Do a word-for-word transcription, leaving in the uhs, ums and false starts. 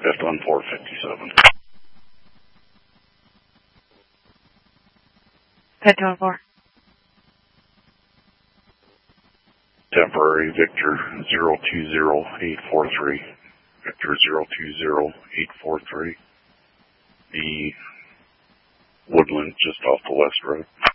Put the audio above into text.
Fifth one, four fifty-seven. Fifth one, four. Temporary Victor zero two zero eight four three. Victor zero two zero eight four three. The Woodland just off the west road.